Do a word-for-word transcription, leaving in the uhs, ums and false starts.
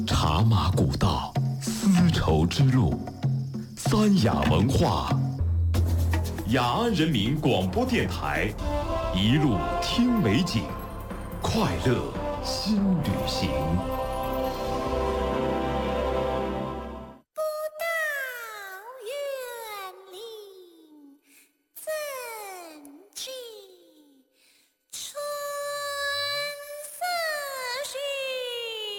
茶马古道，丝绸之路，三雅文化。雅安人民广播电台，一路听美景，快乐新旅行。